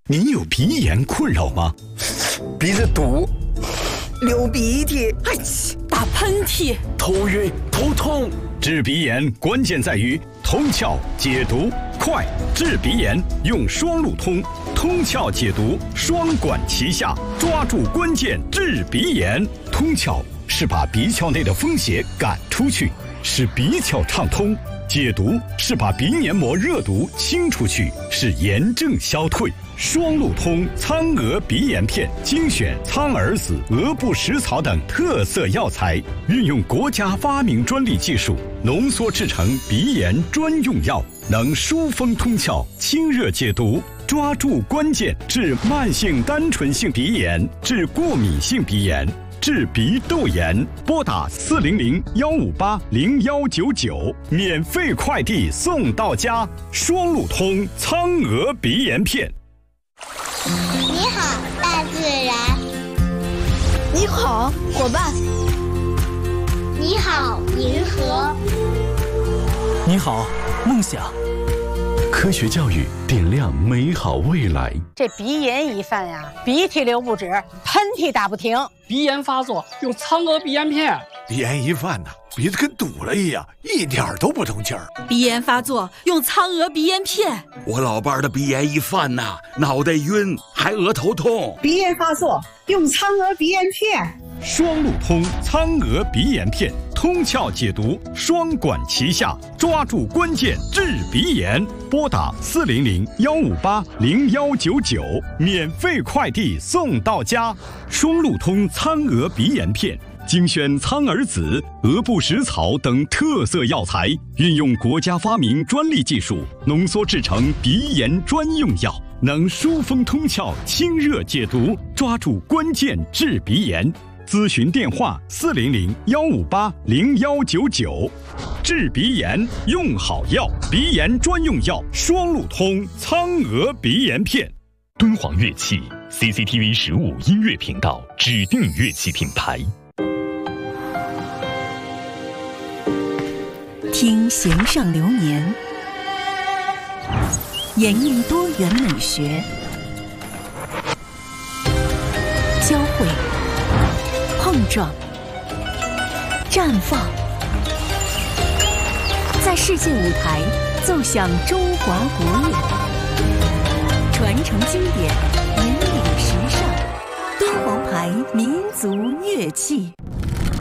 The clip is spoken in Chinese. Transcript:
您有鼻炎困扰吗？ 鼻子堵， 流鼻涕， 打喷嚏， 头晕头痛。 治鼻炎关键在于通窍解毒快，治鼻炎用双路通，通窍解毒双管齐下，抓住关键治鼻炎。通窍是把鼻窍内的风邪赶出去，使鼻窍畅通；解毒是把鼻黏膜热毒清出去，使炎症消退。双路通苍娥鼻炎片精选苍耳子、鹅不食草等特色药材，运用国家发明专利技术浓缩制成鼻炎专用药，能疏风通窍、清热解毒，抓住关键治慢性单纯性鼻炎、治过敏性鼻炎、治鼻窦炎。拨打400-158-0199，免费快递送到家。双路通苍娥鼻炎片。 你好，大自然。 你好，伙伴。 你好，银河。 你好，梦想。 科学教育点亮美好未来。 这鼻炎一犯呀，鼻涕流不止，喷嚏打不停。 鼻炎发作用苍娥鼻炎片。 鼻炎一犯呢，鼻子跟堵了一样，一点都不通气儿。 鼻炎发作用苍娥鼻炎片。 我老伴儿的鼻炎一犯呐，脑袋晕，还额头痛。 鼻炎发作用苍娥鼻炎片。 双路通苍娥鼻炎片，通窍解毒双管齐下，抓住关键治鼻炎。拨打400-158-0199，免费快递送到家。双路通苍娥鼻炎片精选苍耳子、鹅不食草等特色药材，运用国家发明专利技术浓缩制成鼻炎专用药，能疏风通窍、清热解毒，抓住关键治鼻炎。咨询电话400-158-0199。治鼻炎用好药，鼻炎专用药双路通苍娥鼻炎片。 敦煌乐器 CCTV 15音乐频道指定乐器品牌。 听弦上流年，演绎多元美学，交汇、碰撞、绽放，在世界舞台奏响中华国乐，传承经典，引领时尚。敦煌牌民族乐器。